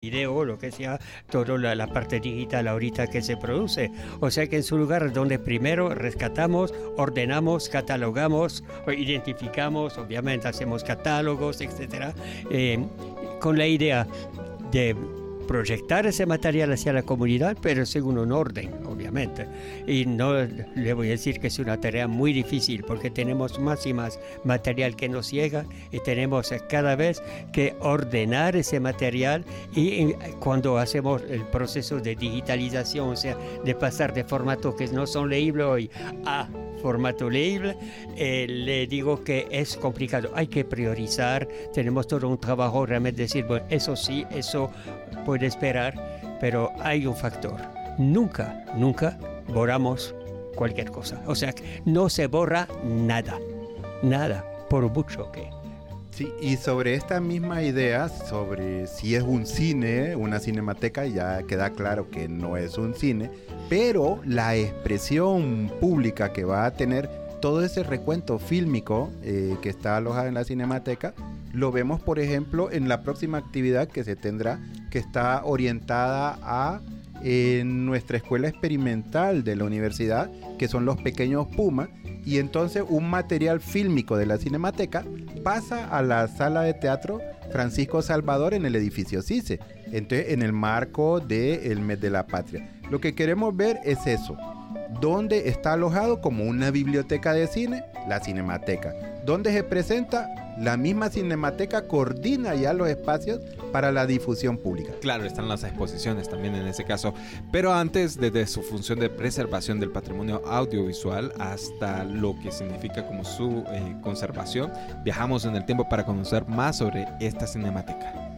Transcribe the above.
video, lo que sea, toda la parte digital ahorita que se produce. O sea que es un lugar donde primero rescatamos, ordenamos, catalogamos, identificamos, obviamente hacemos catálogos, etcétera, con la idea de proyectar ese material hacia la comunidad, pero según un orden, obviamente. Y no le voy a decir que es una tarea muy difícil, porque tenemos más y más material que nos llega y tenemos cada vez que ordenar ese material, y cuando hacemos el proceso de digitalización, o sea, de pasar de formatos que no son leíbles hoy a formato leíble, le digo que es complicado. Hay que priorizar, tenemos todo un trabajo realmente decir, bueno, eso sí, eso puede esperar, pero hay un factor. Nunca borramos cualquier cosa. O sea, no se borra nada, por mucho que... Sí, y sobre esta misma idea, sobre si es un cine, una cinemateca, ya queda claro que no es un cine, pero la expresión pública que va a tener todo ese recuento fílmico que está alojado en la cinemateca, lo vemos, por ejemplo, en la próxima actividad que se tendrá, que está orientada a nuestra escuela experimental de la universidad, que son los pequeños Pumas, y entonces un material fílmico de la cinemateca pasa a la sala de teatro Francisco Salvador en el edificio CICE, entonces en el marco del Mes de la Patria. Lo que queremos ver es eso, ¿dónde está alojado como una biblioteca de cine? La cinemateca. ¿Dónde se presenta? La misma cinemateca coordina ya los espacios para la difusión pública. Claro, están las exposiciones también en ese caso. Pero antes, desde su función de preservación del patrimonio audiovisual hasta lo que significa como su conservación, viajamos en el tiempo para conocer más sobre esta cinemateca.